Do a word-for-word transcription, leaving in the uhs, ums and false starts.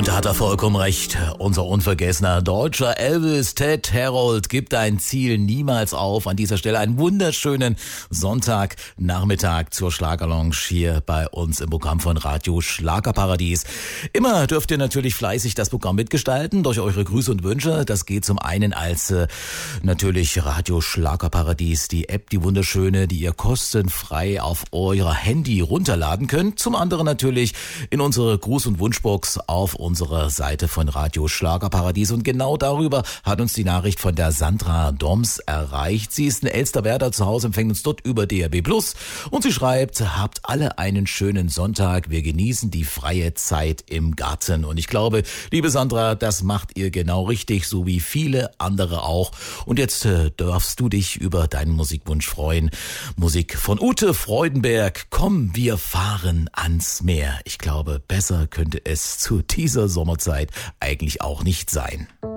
Und da hat er vollkommen recht. Unser unvergessener deutscher Elvis Ted Herold gibt ein Ziel niemals auf. An dieser Stelle einen wunderschönen Sonntagnachmittag zur Schlagerlounge hier bei uns im Programm von Radio Schlagerparadies. Immer dürft ihr natürlich fleißig das Programm mitgestalten durch eure Grüße und Wünsche. Das geht zum einen als äh, natürlich Radio Schlagerparadies, die App, die wunderschöne, die ihr kostenfrei auf euer Handy runterladen könnt. Zum anderen natürlich in unsere Gruß- und Wunschbox auf unserer Seite von Radio Schlagerparadies. Und genau darüber hat uns die Nachricht von der Sandra Doms erreicht. Sie ist in Elsterwerda zu Hause, empfängt uns dort über D R B Plus. Und sie schreibt, habt alle einen schönen Sonntag. Wir genießen die freie Zeit im Garten. Und ich glaube, liebe Sandra, das macht ihr genau richtig, so wie viele andere auch. Und jetzt äh, darfst du dich über deinen Musikwunsch freuen. Musik von Ute Freudenberg. Komm, wir fahren ans Meer. Ich glaube, besser könnte es zu dieser Sommerzeit eigentlich auch nicht sein.